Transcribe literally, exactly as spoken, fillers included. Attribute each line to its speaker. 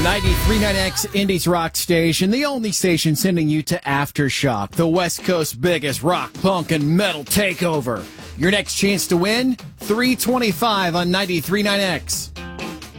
Speaker 1: ninety-three point nine X Indies Rock Station, the only station sending you to Aftershock, the West Coast's biggest rock, punk, and metal takeover. Your next chance to win, three twenty-five on ninety-three point nine X.